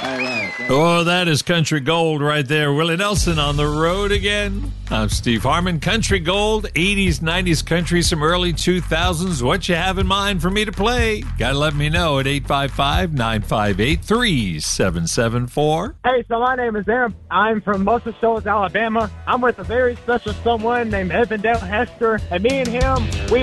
All right. Oh, that is country gold right there. Willie Nelson on the road again. I'm Steve Harmon. Country gold, 80s, 90s country, some early 2000s. What you have in mind for me to play? Gotta let me know at 855-958-3774. Hey, so my name is Aaron. I'm from Muscle Shoals, Alabama. I'm with a very special someone named Evandale Hester. And me and him, we